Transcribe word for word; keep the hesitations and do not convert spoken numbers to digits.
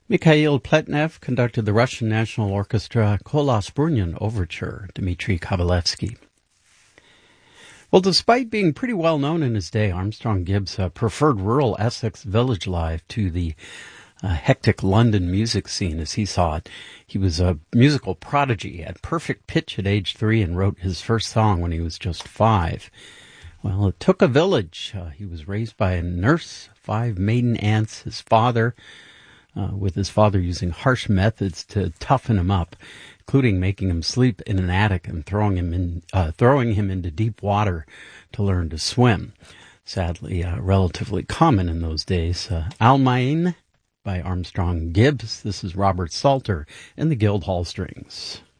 Mikhail Pletnev conducted the Russian National Orchestra Kolos Brunyan Overture, Dmitri Kabalevsky. Well, despite being pretty well known in his day, Armstrong Gibbs uh, preferred rural Essex village life to the uh, hectic London music scene as he saw it. He was a musical prodigy, had perfect pitch at age three, and wrote his first song when he was just five. Well, it took a village. Uh, he was raised by a nurse, five maiden aunts, his father, Uh, with his father using harsh methods to toughen him up, including making him sleep in an attic and throwing him in, uh, throwing him into deep water to learn to swim. Sadly, uh, relatively common in those days. Uh, Almain by Armstrong Gibbs. This is Robert Salter and the Guildhall Strings.